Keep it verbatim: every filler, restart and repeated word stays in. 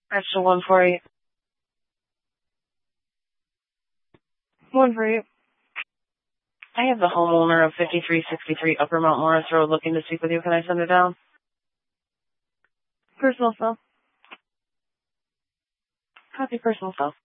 Extra one for you. One for you. I have the homeowner of fifty-three sixty-three Upper Mount Morris Road looking to speak with you. Can I send it down? Personal cell. Copy personal cell.